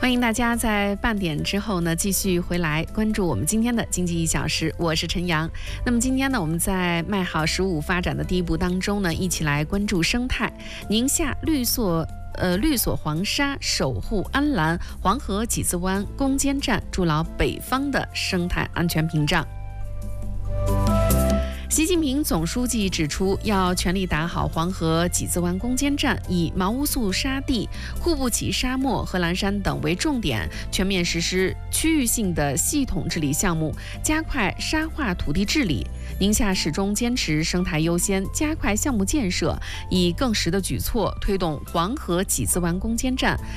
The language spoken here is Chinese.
欢迎大家在半点之后呢，继续回来关注我们今天的经济1小时，我是陈阳。那么今天呢，我们在迈好15发展的第一步当中呢，一起来关注生态。宁夏绿锁黄沙守护安澜，黄河几字湾攻坚战筑牢北方的生态安全屏障。习近平总书记指出，要全力打好黄河几字湾攻坚战，以毛乌素沙地、库布齐沙漠、贺兰山等为重点，全面实施区域性的系统治理项目，加快沙化土地治理。宁夏始终坚持生态优先，加快项目建设，以更实的举措推动黄河几字湾攻坚战，